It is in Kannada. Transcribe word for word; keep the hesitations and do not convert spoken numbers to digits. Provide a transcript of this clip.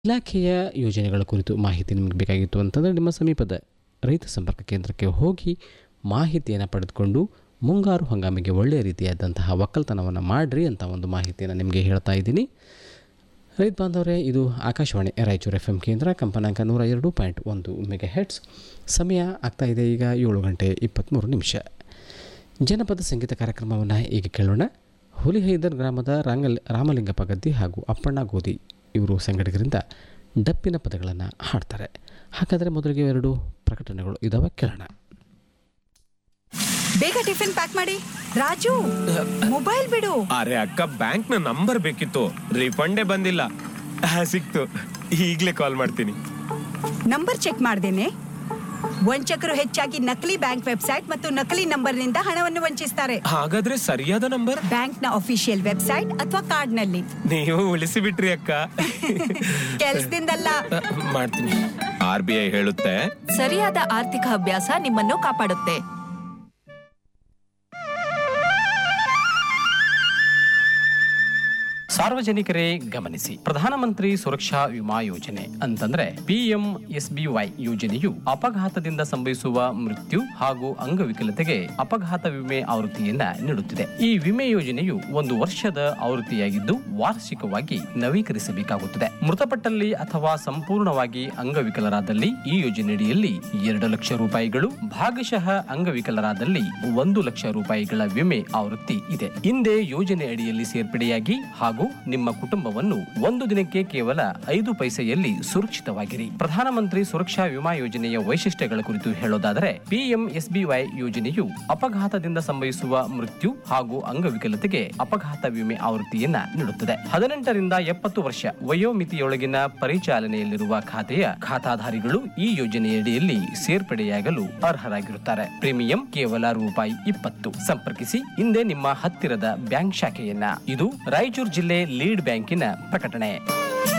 ಇಲಾಖೆಯ ಯೋಜನೆಗಳ ಕುರಿತು ಮಾಹಿತಿ ನಿಮಗೆ ಬೇಕಾಗಿತ್ತು ಅಂತಂದರೆ ನಿಮ್ಮ ಸಮೀಪದ ರೈತ ಸಂಪರ್ಕ ಕೇಂದ್ರಕ್ಕೆ ಹೋಗಿ ಮಾಹಿತಿಯನ್ನು ಪಡೆದುಕೊಂಡು ಮುಂಗಾರು ಹಂಗಾಮಿಗೆ ಒಳ್ಳೆಯ ರೀತಿಯಾದಂತಹ ಒಕ್ಕಲ್ತನವನ್ನು ಮಾಡಿರಿ ಅಂತ ಒಂದು ಮಾಹಿತಿಯನ್ನು ನಿಮಗೆ ಹೇಳ್ತಾ ಇದ್ದೀನಿ. ರೈತ ಬಾಂಧವರೇ, ಇದು ಆಕಾಶವಾಣಿ ರಾಯಚೂರು ಎಫ್ ಎಂ ಕೇಂದ್ರ, ಕಂಪನಾಂಕ ನೂರ ಎರಡು ಪಾಯಿಂಟ್ ಒಂದು ಮೆಗಾ ಹೆಡ್ಸ್. ಸಮಯ ಆಗ್ತಾಯಿದೆ ಈಗ ಏಳು ಗಂಟೆ ಇಪ್ಪತ್ತ್ಮೂರು ನಿಮಿಷ. ಜನಪದ ಸಂಗೀತ ಕಾರ್ಯಕ್ರಮವನ್ನು ಈಗ ಕೇಳೋಣ. ಹುಲಿಹೈದರ್ ಗ್ರಾಮದ ರಾಂಗಲ್ ರಾಮಲಿಂಗಪ್ಪ ಗದ್ದಿ ಹಾಗೂ ಅಪ್ಪಣ್ಣ ಗೋಧಿ ಇವರು ಸಂಘಟಕರಿಂದ ಡಪ್ಪಿನ ಪದಗಳನ್ನು ಹಾಡ್ತಾರೆ. ಹಾಗಾದರೆ ಮೊದಲಿಗೆ ಎರಡು ಪ್ರಕಟಣೆಗಳು ಇದಾವೆ, ಕೇಳೋಣ. ಬೇಗ ಟಿಫಿನ್ ಪ್ಯಾಕ್ ಮಾಡಿ. ರಾಜು, ಮೊಬೈಲ್ ಬಿಡು. ಅರೆ ಅಕ್ಕ, ಬ್ಯಾಂಕ್ ನ ನಂಬರ್ ಬೇಕಿತ್ತು, ರಿಫಂಡೇ ಬಂದಿಲ್ಲ. ಸಿಕ್ತು, ಈಗ್ಲೇ ಕಾಲ್ ಮಾಡ್ತೀನಿ. ನಂಬರ್ ಚೆಕ್ ಮಾಡ್ದೇನೆ. ವಂಚಕರು ಹೆಚ್ಚಾಗಿ ನಕಲಿ ಬ್ಯಾಂಕ್ ವೆಬ್ಸೈಟ್ ಮತ್ತು ನಕಲಿ ನಂಬರ್ ನಿಂದ ಹಣವನ್ನು ವಂಚಿಸ್ತಾರೆ. ಹಾಗಾದ್ರೆ ಸರಿಯಾದ ನಂಬರ್ ಬ್ಯಾಂಕ್ ನ ಅಫಿಷಿಯಲ್ ವೆಬ್ಸೈಟ್ ಅಥವಾ ಕಾರ್ಡ್ ನಲ್ಲಿ. ನೀವು ಉಳಿಸಿ ಬಿಟ್ರಿ ಅಕ್ಕ. ಕೆಲ್ಸದಿಂದಲ್ಲ, ಮಾಡ್ತೀನಿ. ಆರ್ ಬಿ ಐ ಹೇಳುತ್ತೆ, ಸರಿಯಾದ ಆರ್ಥಿಕ ಅಭ್ಯಾಸ ನಿಮ್ಮನ್ನು ಕಾಪಾಡುತ್ತೆ. ಸಾರ್ವಜನಿಕರೇ ಗಮನಿಸಿ, ಪ್ರಧಾನಮಂತ್ರಿ ಸುರಕ್ಷಾ ವಿಮಾ ಯೋಜನೆ ಅಂತಂದ್ರೆ P M S B Y ಯೋಜನೆಯು ಅಪಘಾತದಿಂದ ಸಂಭವಿಸುವ ಮೃತ್ಯು ಹಾಗೂ ಅಂಗವಿಕಲತೆಗೆ ಅಪಘಾತ ವಿಮೆ ಆವೃತ್ತಿಯನ್ನ ನೀಡುತ್ತಿದೆ. ಈ ವಿಮೆ ಯೋಜನೆಯು ಒಂದು ವರ್ಷದ ಆವೃತ್ತಿಯಾಗಿದ್ದು ವಾರ್ಷಿಕವಾಗಿ ನವೀಕರಿಸಬೇಕಾಗುತ್ತದೆ. ಮೃತಪಟ್ಟಲ್ಲಿ ಅಥವಾ ಸಂಪೂರ್ಣವಾಗಿ ಅಂಗವಿಕಲರಾದಲ್ಲಿ ಈ ಯೋಜನೆಯಡಿಯಲ್ಲಿ ಎರಡು ಲಕ್ಷ ರೂಪಾಯಿಗಳು, ಭಾಗಶಃ ಅಂಗವಿಕಲರಾದಲ್ಲಿ ಒಂದು ಲಕ್ಷ ರೂಪಾಯಿಗಳ ವಿಮೆ ಆವೃತ್ತಿ ಇದೆ. ಹಿಂದೆ ಯೋಜನೆ ಅಡಿಯಲ್ಲಿ ಸೇರ್ಪಡೆಯಾಗಿ ಹಾಗೂ ನಿಮ್ಮ ಕುಟುಂಬವನ್ನು ಒಂದು ದಿನಕ್ಕೆ ಕೇವಲ ಐದು ಪೈಸೆಯಲ್ಲಿ ಸುರಕ್ಷಿತವಾಗಿರಿ. ಪ್ರಧಾನಮಂತ್ರಿ ಸುರಕ್ಷಾ ವಿಮಾ ಯೋಜನೆಯ ವೈಶಿಷ್ಟ್ಯಗಳ ಕುರಿತು ಹೇಳೋದಾದರೆ, ಪಿಎಂ ಎಸ್ ಬಿ ವೈ ಯೋಜನೆಯು ಅಪಘಾತದಿಂದ ಸಂಭವಿಸುವ ಮೃತ್ಯು ಹಾಗೂ ಅಂಗವಿಕಲತೆಗೆ ಅಪಘಾತ ವಿಮೆ ಆವೃತ್ತಿಯನ್ನ ನೀಡುತ್ತದೆ. ಹದಿನೆಂಟರಿಂದ ಎಪ್ಪತ್ತು ವರ್ಷ ವಯೋಮಿತಿಯೊಳಗಿನ ಪರಿಚಾಲನೆಯಲ್ಲಿರುವ ಖಾತೆಯ ಖಾತಾಧಾರಿಗಳು ಈ ಯೋಜನೆಯಡಿಯಲ್ಲಿ ಸೇರ್ಪಡೆಯಾಗಲು ಅರ್ಹರಾಗಿರುತ್ತಾರೆ. ಪ್ರೀಮಿಯಂ ಕೇವಲ ರೂಪಾಯಿ ಇಪ್ಪತ್ತು. ಸಂಪರ್ಕಿಸಿ ಹಿಂದೆ ನಿಮ್ಮ ಹತ್ತಿರದ ಬ್ಯಾಂಕ್ ಶಾಖೆಯನ್ನ. ಇದು ರಾಯಚೂರು ಜಿಲ್ಲೆ ಲೀಡ್ ಬ್ಯಾಂಕಿನ ಪ್ರಕಟಣೆ.